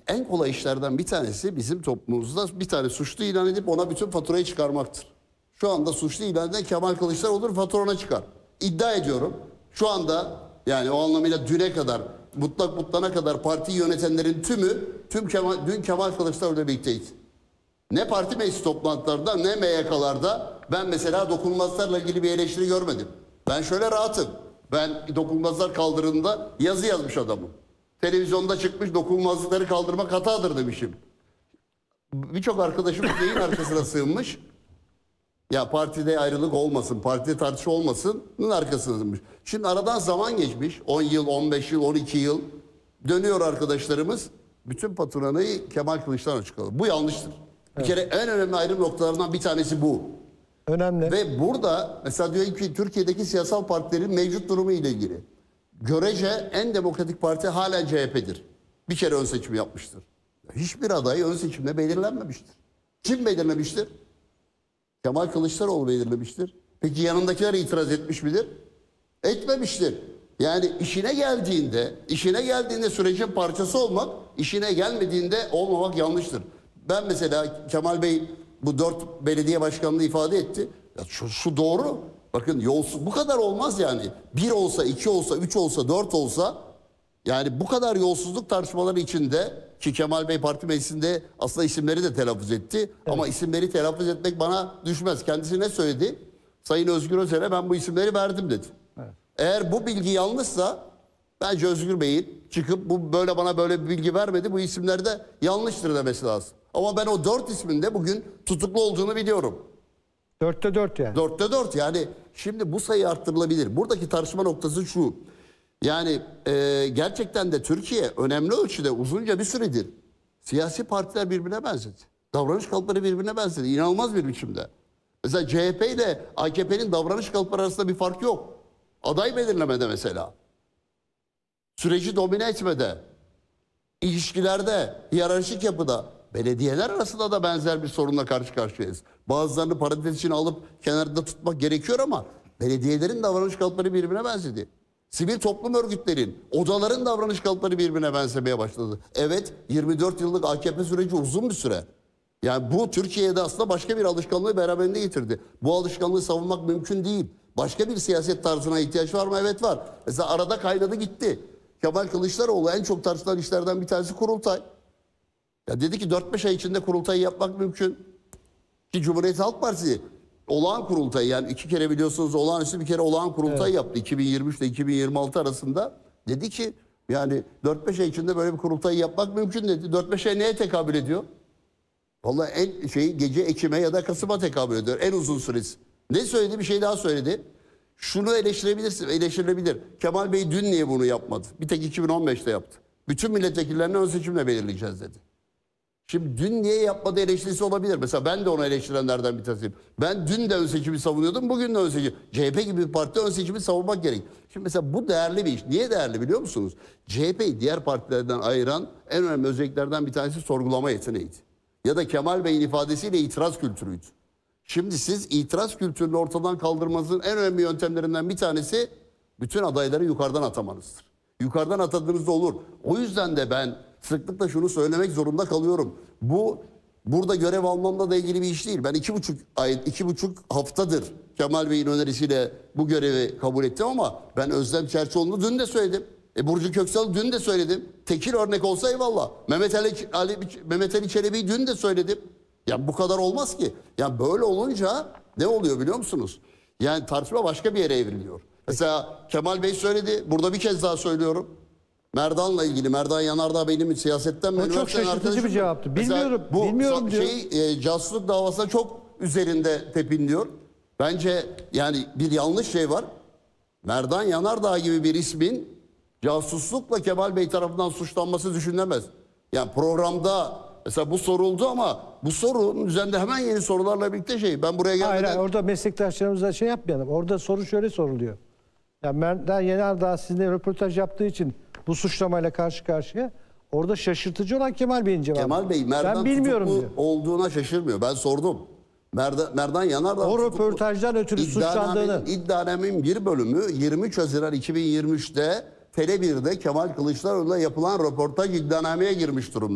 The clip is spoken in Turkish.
en kolay işlerden bir tanesi bizim toplumumuzda bir tane suçlu ilan edip ona bütün faturayı çıkarmaktır. Şu anda suçlu ilan eden Kemal Kılıçdaroğlu'nun faturana çıkar. İddia ediyorum şu anda yani o anlamıyla düne kadar mutlak mutlana kadar parti yönetenlerin dün Kemal Kılıçdaroğlu'yla birlikteydi. Ne parti meclis toplantılarında ne MYK'larda ben mesela dokunulmazlarla ilgili bir eleştiri görmedim. Ben şöyle rahatım. Ben dokunulmazlar kaldırımında yazı yazmış adamım. Televizyonda çıkmış dokunulmazlıkları kaldırmak hatadır demişim. Birçok arkadaşım yayın arkasına sığınmış. Ya partide ayrılık olmasın, partide tartışma olmasının arkasına sığınmış. Şimdi aradan zaman geçmiş. 10 yıl, 15 yıl, 12 yıl. Dönüyor arkadaşlarımız. Bütün faturanı Kemal Kılıçdaroğlu açıkladı. Bu yanlıştır. Bir kere en önemli ayrım noktalarından bir tanesi bu. Önemli. Ve burada mesela diyor ki Türkiye'deki siyasal partilerin mevcut durumu ile ilgili. Görece en demokratik parti hala CHP'dir. Bir kere ön seçim yapmıştır. Hiçbir aday ön seçimde belirlenmemiştir. Kim belirlemiştir? Kemal Kılıçdaroğlu belirlemiştir. Peki yanındakiler itiraz etmiş midir? Etmemiştir. Yani işine geldiğinde sürecin parçası olmak, işine gelmediğinde olmamak yanlıştır. Ben mesela Kemal Bey bu 4 belediye başkanlığı ifade etti. Ya şu doğru. Bakın yolsuz bu kadar olmaz yani. 1 olsa, 2 olsa, 3 olsa, 4 olsa yani bu kadar yolsuzluk tartışmaları içinde ki Kemal Bey parti meclisinde aslında isimleri de telaffuz etti. Evet. Ama isimleri telaffuz etmek bana düşmez. Kendisi ne söyledi? Sayın Özgür Özel'e ben bu isimleri verdim dedi. Evet. Eğer bu bilgi yanlışsa bence Özgür Bey'in çıkıp bu böyle bana böyle bir bilgi vermedi. Bu isimler de yanlıştır demesi lazım. Ama ben o 4 ismin de bugün tutuklu olduğunu biliyorum. 4'te 4 yani. 4'te 4 yani şimdi bu sayı arttırılabilir. Buradaki tartışma noktası şu. Yani gerçekten de Türkiye önemli ölçüde uzunca bir süredir siyasi partiler birbirine benzedi. Davranış kalıpları birbirine benzedi. İnanılmaz bir biçimde. Mesela CHP ile AKP'nin davranış kalıpları arasında bir fark yok. Aday belirlemede mesela. Süreci domine etmede. İlişkilerde, hiyerarşik yapıda. Belediyeler arasında da benzer bir sorunla karşı karşıyayız. Bazılarını parantez içine alıp kenarda tutmak gerekiyor ama belediyelerin davranış kalıpları birbirine benzedi. Sivil toplum örgütlerin, odaların davranış kalıpları birbirine benzemeye başladı. Evet, 24 yıllık AKP süreci uzun bir süre. Yani bu Türkiye'de aslında başka bir alışkanlığı beraberinde getirdi. Bu alışkanlığı savunmak mümkün değil. Başka bir siyaset tarzına ihtiyaç var mı? Evet var. Mesela arada kaynadı gitti. Kemal Kılıçdaroğlu en çok tartışılan işlerden bir tanesi kurultay. Ya dedi ki 4-5 ay içinde kurultayı yapmak mümkün. Ki Cumhuriyet Halk Partisi olağan kurultayı yani 2 kere biliyorsunuz olağanüstü bir kere olağan kurultay yaptı. 2023 ile 2026 arasında. Dedi ki yani 4-5 ay içinde böyle bir kurultayı yapmak mümkün dedi. 4-5 ay neye tekabül ediyor? Vallahi en gece Ekim'e ya da Kasım'a tekabül ediyor. En uzun süresi. Ne söyledi? Bir şey daha söyledi. Şunu eleştirebilirsin, eleştirilebilir. Kemal Bey dün niye bunu yapmadı? Bir tek 2015'te yaptı. Bütün milletvekillerini ön seçimle belirleyeceğiz dedi. Şimdi dün niye yapmadı eleştirisi olabilir. Mesela ben de onu eleştirenlerden bir tanesiyim. Ben dün de ön seçimi savunuyordum, bugün de ön seçim. CHP gibi bir parti ön seçimi savunmak gerek. Şimdi mesela bu değerli bir iş. Niye değerli biliyor musunuz? CHP'yi diğer partilerden ayıran en önemli özelliklerden bir tanesi sorgulama yeteneğiydi. Ya da Kemal Bey'in ifadesiyle itiraz kültürüydü. Şimdi siz itiraz kültürünü ortadan kaldırmanızın en önemli yöntemlerinden bir tanesi bütün adayları yukarıdan atamanızdır. Yukarıdan atadığınızda olur. O yüzden de ben sıklıkla şunu söylemek zorunda kalıyorum. Bu burada görev almamla da ilgili bir iş değil. Ben 2,5 haftadır Kemal Bey'in önerisiyle bu görevi kabul ettim ama ben Özlem Çerçioğlu'nu dün de söyledim. Burcu Köksal'ı dün de söyledim. Tekil örnek olsa eyvallah. Mehmet Ali Çelebi'yi dün de söyledim. Ya bu kadar olmaz ki. Ya böyle olunca ne oluyor biliyor musunuz? Yani tartışma başka bir yere evriliyor. Mesela Kemal Bey söyledi. Burada bir kez daha söylüyorum. Merdan'la ilgili, Merdan Yanardağ benim siyasetten o çok şaşırtıcı bir cevaptı. Bilmiyorum, bilmiyorum diyor. Casusluk davasına çok üzerinde tepinliyor. Bence yani bir yanlış şey var. Merdan Yanardağ gibi bir ismin casuslukla Kemal Bey tarafından suçlanması düşünülemez. Yani programda mesela bu soruldu ama bu sorunun üzerinde hemen yeni sorularla birlikte ben buraya gelmeden... Hayır, orada meslektaşlarımıza şey yapmayalım. Orada soru şöyle soruluyor. Yani Merdan Yanardağ sizinle röportaj yaptığı için bu suçlamayla karşı karşıya. Orada şaşırtıcı olan Kemal Bey'in cevabı. Kemal Bey Merdan tutuklu olduğuna şaşırmıyor. Ben sordum. Merdan Yanardağ o röportajdan ötürü suçlandığını. İddianamenin bir bölümü 23 Haziran 2023'te Tele1'de Kemal Kılıçdaroğlu'na yapılan röportaj iddianameye girmiş durumda.